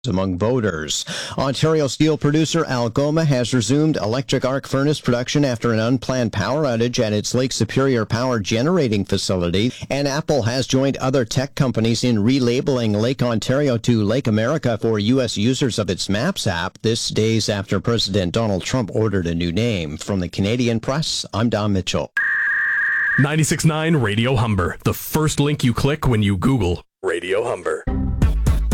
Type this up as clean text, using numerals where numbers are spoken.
among voters. Ontario steel producer Algoma has resumed electric arc furnace production after an unplanned power outage at its Lake Superior power generating facility. And Apple has joined other tech companies in relabeling Lake Ontario to Lake America for U.S. users of its Maps app. This days after President Donald Trump ordered a new name. From the Canadian Press, I'm Don Mitchell. 96.9 Radio Humber, the first link you click when you Google Radio Humber.